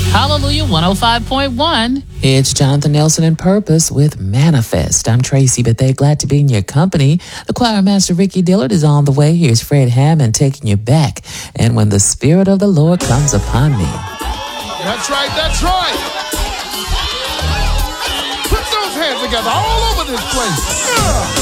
Hallelujah 105.1. It's Jonathan Nelson and Purpose with Manifest. I'm Tracy Bethea, glad to be in your company. The choir master Ricky Dillard is on the way. Here's Fred Hammond taking you back. And when the Spirit of the Lord comes upon me. That's right, that's right. Put those hands together all over this place.